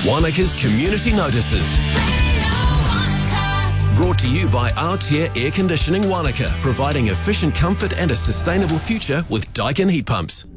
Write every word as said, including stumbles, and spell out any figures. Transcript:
Wanaka's Community Notices. Brought to you by Aotea Air Conditioning Wanaka, providing efficient comfort and a sustainable future with Daikin heat pumps.